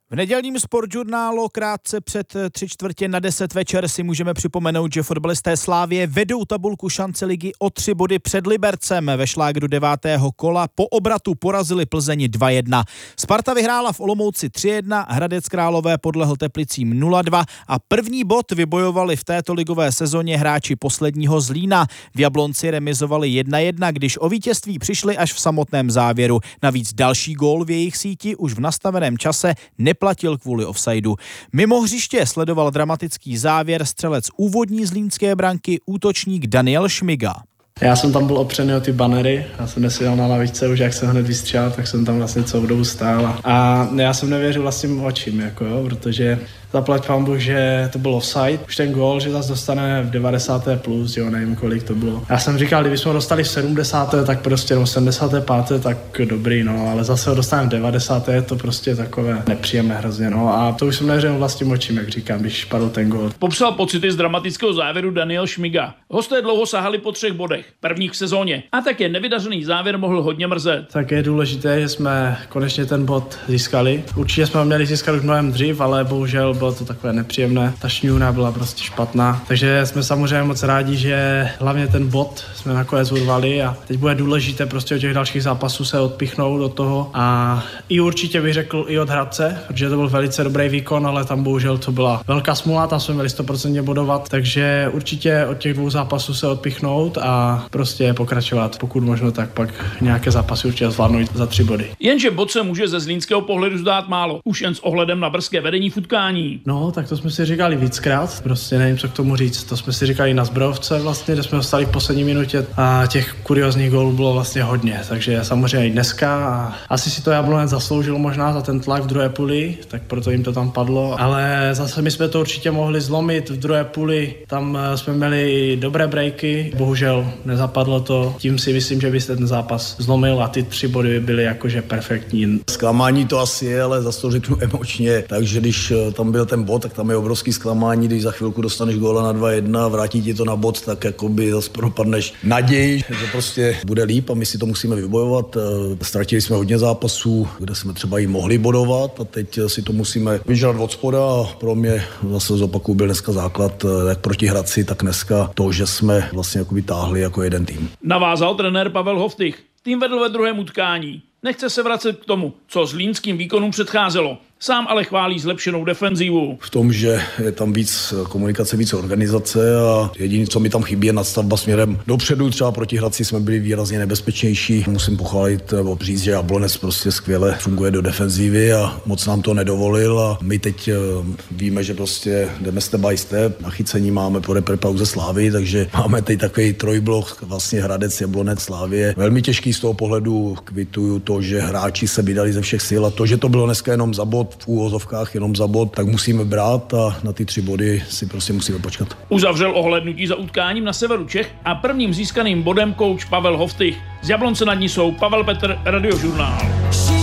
V nedělním Sportžurnálu krátce před 9:45 večer si můžeme připomenout, že fotbalisté Slávie vedou tabulku šance ligy o 3 body před Libercem. Ve šlágru 9. kola po obratu porazili Plzeň 2-1. Sparta vyhrála v Olomouci 3-1, Hradec Králové podlehl Teplicím 0-2 a první bod vybojovali v této ligové sezóně hráči posledního Zlína. V Jablonci remizovali 1-1, když o vítězství přišli až v samotném závěru. Navíc další gól v jejich síti už v nastaveném čase neplatil kvůli offsideu. Mimo hřiště sledoval dramatický závěr střelec úvodní zlínské branky útočník Daniel Šmiga. Já jsem tam byl opřený o ty banery, já jsem neseděl na lavičce, už jak jsem hned vystřelil, tak jsem tam vlastně celou dobu stál a já jsem nevěřil vlastním očím, protože zaplať pánbůh, že to byl offside, už ten gól, že zase dostane v 90. plus, nevím kolik to bylo. Já jsem říkal, kdybychom ho dostali v 70. tak prostě v 75. tak dobrý, ale zase ho dostaneme v 90. je to prostě takové nepříjemné hrozně, a to už jsem nevěřil vlastním očím, jak říkám, když padl ten gól. Popsal pocity z dramatického závěru Daniel Šmiga. Hosté dlouho sahali po 3 bodech, prvních v sezóně, a také nevydařený závěr mohl hodně mrzet. Tak je důležité, že jsme konečně ten bod získali. Určitě jsme ho měli získat už mnohem dřív, ale bohužel bylo to takové nepříjemné. Ta šňůra byla prostě špatná. Takže jsme samozřejmě moc rádi, že hlavně ten bod jsme nakonec urvali a teď bude důležité prostě od těch dalších zápasů se odpichnout do toho a i určitě bych řekl i od Hradce, protože to byl velice dobrý výkon, ale tam bohužel to byla velká smůla, tam jsme měli 100% bodovat, takže určitě od těch 2 zápasů se odpichnout a prostě pokračovat. Pokud možno, tak pak nějaké zápasy určitě zvládnout za 3 body. Jenže bod se může ze zlínského pohledu zdát málo, už jen s ohledem na brzké vedení v utkání. No, tak to jsme si říkali víckrát, prostě nevím, co k tomu říct. To jsme si říkali na Zbrojovce vlastně, kde jsme dostali v poslední minutě a těch kuriózních gólů bylo vlastně hodně, takže samozřejmě i dneska a asi si to Jablonec zasloužilo možná za ten tlak v druhé půli, tak proto jim to tam padlo, ale zase my jsme to určitě mohli zlomit v druhé půli, tam jsme měli dobré breaky, bohužel nezapadlo to, tím si myslím, že by se ten zápas zlomil a ty 3 body byly jakože perfektní. Zklamání to asi je, ale zase to řeknu emočně, takže když tam byl ten bod, tak tam je obrovský zklamání, když za chvilku dostaneš góla na 2-1 a vrátí ti to na bod, tak jakoby zase propadneš naději, že prostě bude líp a my si to musíme vybojovat. Ztratili jsme hodně zápasů, kde jsme třeba i mohli bodovat a teď si to musíme vyžrat od spoda a pro mě zase zopakuju byl dneska základ jak proti Hradci, tak dneska to, že jsme vlastně jakoby táhli jako jeden tým. Navázal trenér Pavel Hoftych. Tým vedl ve druhém utkání. Nechce se vracet k tomu, co zlínským výkonům předcházelo. Sám ale chválí zlepšenou defenzivu. V tom, že je tam víc komunikace, víc organizace a jediné, co mi tam chybí, je nadstavba směrem dopředu. Třeba proti Hradci jsme byli výrazně nebezpečnější. Musím pochválit nebo říct, že Jablonec prostě skvěle funguje do defenzívy a moc nám to nedovolil a my teď víme, že prostě jdeme step by step. Na chycení máme po pauze Slávy, takže máme teď takový trojblok, vlastně Hradec, Jablonec, Slávie. Velmi těžký z toho pohledu, kvituju to, že hráči se vydali ze všech sil a to, že to bylo dneska jenom za bod, v úvozovkách jenom za bod, tak musíme brát a na ty 3 body si prostě musíme počkat. Uzavřel ohlédnutí za utkáním na severu Čech a prvním získaným bodem kouč Pavel Hoftych. Z Jablonce nad ní jsou Pavel Petr, Radiožurnál.